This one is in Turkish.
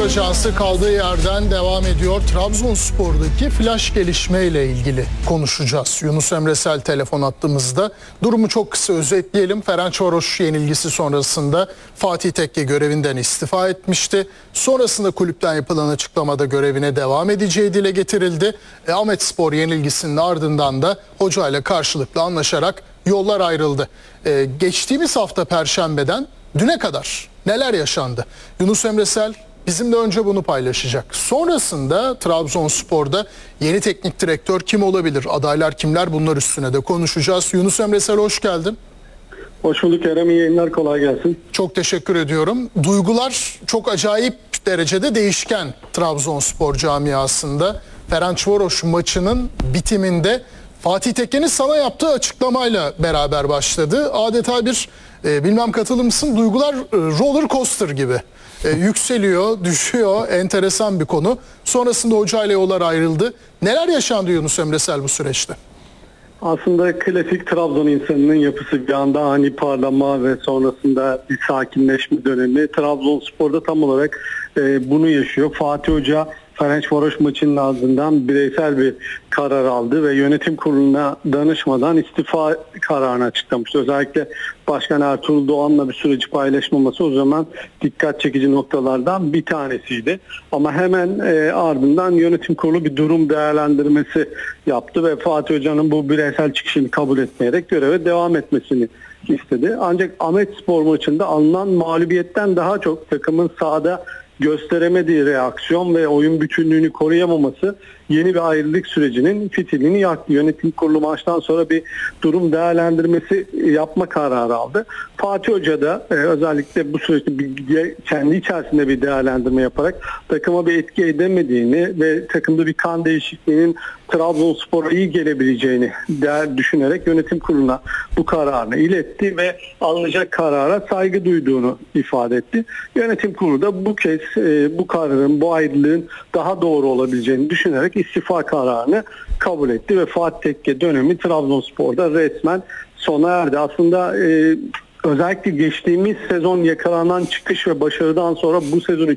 Ajansı kaldığı yerden devam ediyor. Trabzonspor'daki flash gelişmeyle ilgili konuşacağız. Yunus Emresel telefon attığımızda. Durumu çok kısa özetleyelim. Ferencvaros yenilgisi sonrasında Fatih Tekke görevinden istifa etmişti. Sonrasında kulüpten yapılan açıklamada görevine devam edeceği dile getirildi. Ahmetspor yenilgisinin ardından da hocayla karşılıklı anlaşarak yollar ayrıldı. Geçtiğimiz hafta Perşembe'den düne kadar neler yaşandı? Yunus Emresel bizimle önce bunu paylaşacak. Sonrasında Trabzonspor'da yeni teknik direktör kim olabilir? Adaylar kimler? Bunlar üstüne de konuşacağız. Yunus Emresel hoş geldin. Hoş bulduk Kerem. İyi yayınlar, kolay gelsin. Çok teşekkür ediyorum. Duygular çok acayip derecede değişken Trabzonspor camiasında. Ferencvaros maçının bitiminde Fatih Tekke'nin sana yaptığı açıklamayla beraber başladı. Adeta bir bilmem katılır mısın, duygular roller coaster gibi. Yükseliyor, düşüyor, enteresan bir konu. Sonrasında hocayla yollar ayrıldı. Neler yaşandı Yunus Emresel bu süreçte? Aslında klasik Trabzon insanının yapısı, bir anda ani parlama ve sonrasında bir sakinleşme dönemi. Trabzonspor'da tam olarak bunu yaşıyor. Fatih Hoca Ferencvaros maçının ardından bireysel bir karar aldı ve yönetim kuruluna danışmadan istifa kararını açıklamıştı. Özellikle Başkan Ertuğrul Doğan'la bir süreci paylaşmaması o zaman dikkat çekici noktalardan bir tanesiydi. Ama hemen ardından yönetim kurulu bir durum değerlendirmesi yaptı ve Fatih Hoca'nın bu bireysel çıkışını kabul etmeyerek göreve devam etmesini istedi. Ancak Ahmetspor maçında alınan mağlubiyetten daha çok takımın sahada gösteremediği reaksiyon ve oyun bütünlüğünü koruyamaması yeni bir ayrılık sürecinin fitilini yaktı. Yönetim kurulu maçtan sonra bir durum değerlendirmesi yapma kararı aldı. Fatih Hoca da özellikle bu süreçte kendi içerisinde bir değerlendirme yaparak takıma bir etki edemediğini ve takımda bir kan değişikliğinin Trabzonspor'a iyi gelebileceğini düşünerek yönetim kuruluna bu kararını iletti ve alınacak karara saygı duyduğunu ifade etti. Yönetim kurulu da bu kez bu kararın, bu ayrılığın daha doğru olabileceğini düşünerek istifa kararını kabul etti ve Fatih Tekke dönemi Trabzonspor'da resmen sona erdi. Aslında özellikle geçtiğimiz sezon yakalanan çıkış ve başarıdan sonra bu sezon